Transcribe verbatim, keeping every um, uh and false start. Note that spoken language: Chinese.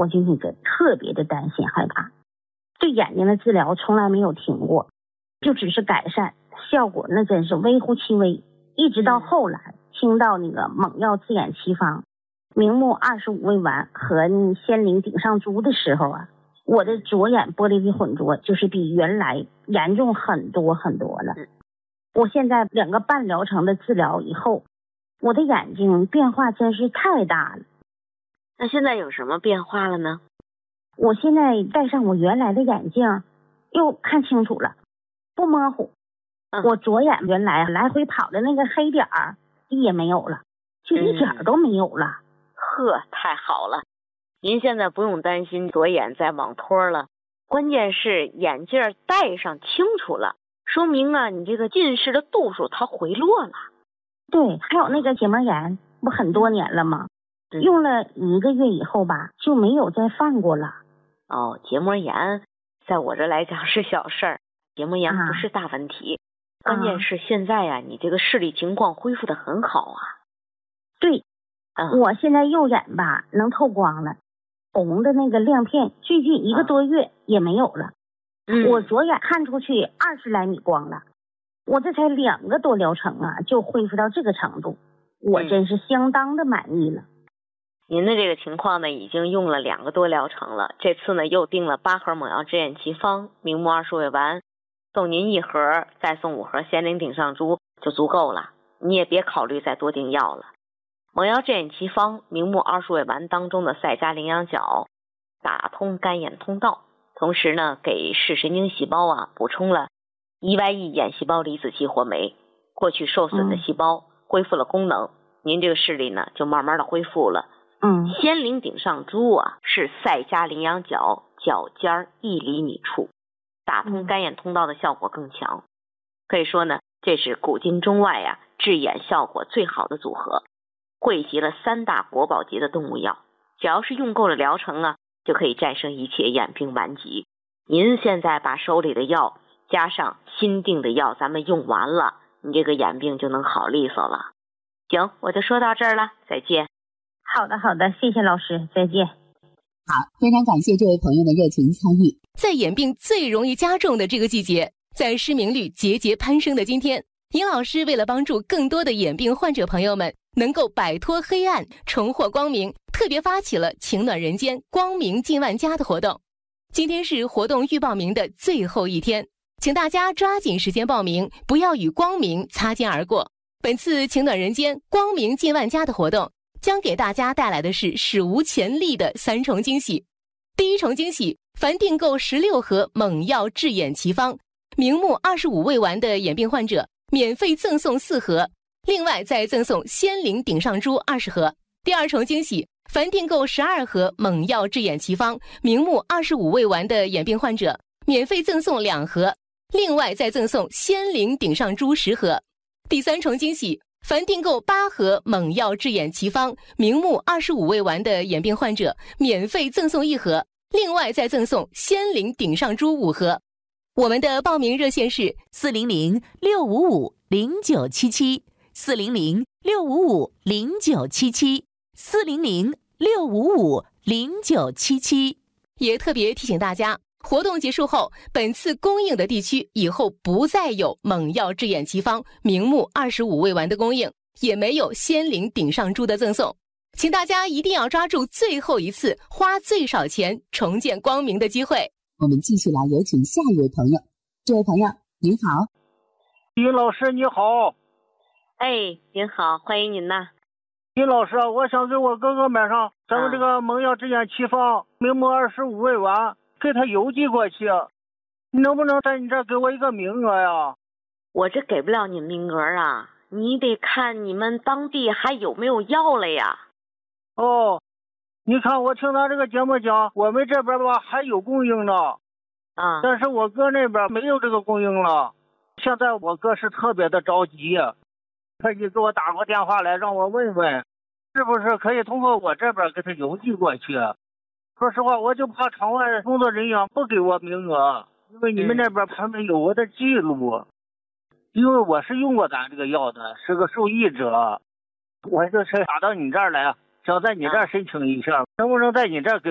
我就那个特别的担心害怕。对眼睛的治疗从来没有停过，就只是改善，效果那真是微乎其微。一直到后来听到那个猛药治眼奇方明目二十五味丸和仙灵顶上珠的时候啊，我的左眼玻璃体混浊就是比原来严重很多很多了。我现在两个半疗程的治疗以后，我的眼睛变化真是太大了。 那现在有什么变化了呢？ 我现在戴上我原来的眼镜又看清楚了，不模糊。嗯、我左眼原来来回跑的那个黑点儿也没有了，就一点都没有了。嗯、 呵，太好了，您现在不用担心左眼再往脱了，关键是眼镜戴上清楚了，说明啊你这个近视的度数它回落了。 对，还有那个结膜炎不很多年了吗？嗯、用了一个月以后吧就没有再犯过了。 哦，结膜炎在我这来讲是小事儿，结膜炎不是大问题。啊关键是现在呀、啊，你这个视力情况恢复的很好啊。 对， 嗯， 我现在右眼吧能透光了，红的那个亮片最近一个多月也没有了。嗯，我左眼看出去二十来米光了，我这才两个多疗程啊，就恢复到这个程度，我真是相当的满意了。 嗯、您的这个情况呢，已经用了两个多疗程了，这次呢又订了八盒猛药治眼奇方明目二十味丸。送您一盒，再送五盒仙灵顶上珠就足够了，你也别考虑再多订药了。猛药治眼奇方明目二十味丸当中的赛迦羚羊角打通干眼通道，同时呢给视神经细胞啊补充了 E Y E 眼细胞离子激活酶，过去受损的细胞恢复了功能，嗯、您这个视力呢就慢慢的恢复了。 嗯， 仙灵顶上珠啊是赛迦羚羊角角尖一厘米处。打通干眼通道的效果更强，可以说呢，这是古今中外呀、啊、治眼效果最好的组合，汇集了三大国宝级的动物药，只要是用够了疗程啊，就可以战胜一切眼病顽疾。您现在把手里的药加上新订的药，咱们用完了，你这个眼病就能好利索了。行，我就说到这儿了，再见。 好的，好的，谢谢老师，再见。 好，非常感谢这位朋友的热情参与。 在眼病最容易加重的这个季节，在失明率节节攀升的今天，尹老师为了帮助更多的眼病患者朋友们能够摆脱黑暗，重获光明，特别发起了情暖人间光明近万家的活动。今天是活动预报名的最后一天，请大家抓紧时间报名，不要与光明擦肩而过。本次情暖人间光明近万家的活动将给大家带来的是史无前例的三重惊喜。第一重惊喜，凡订购十六盒猛药治眼奇方明目二十五味丸的眼病患者，免费赠送四盒，另外再赠送仙灵顶上珠二十盒。第二重惊喜，凡订购十二盒猛药治眼奇方明目二十五味丸的眼病患者，免费赠送两盒，另外再赠送仙灵顶上珠十盒。第三重惊喜，凡订购八盒猛药治眼奇方明目二十五味丸的眼病患者，免费赠送一盒，另外再赠送仙灵顶上珠五盒。我们的报名热线是四零零六五五零九七七，四零零六五五零九七七，四零零六五五零九七七。 也特别提醒大家，活动结束后，本次供应的地区以后不再有猛药治眼奇方明目二十五味丸的供应，也没有仙灵顶上珠的赠送，请大家一定要抓住最后一次花最少钱重见光明的机会。 我们继续来有请下一位朋友。这位朋友您好。 尹老师你好。 哎，您好，欢迎您呐。 尹老师，我想给我哥哥买上咱们这个猛药治眼奇方明目二十五味丸，给他邮寄过去，你能不能在你这儿给我一个名额呀？ 我这给不了你名额啊，你得看你们当地还有没有药了呀。 哦，你看我听咱这个节目讲，我们这边吧还有供应呢， 啊， 但是我哥那边没有这个供应了。现在我哥是特别的着急，特意给我打过电话来让我问问，是不是可以通过我这边给他邮寄过去。说实话，我就怕场外工作人员不给我名额，因为你们那边他们有我的记录，因为我是用过咱这个药的，是个受益者，我就是打到你这儿来，想在你这儿申请一下，能不能在你这儿给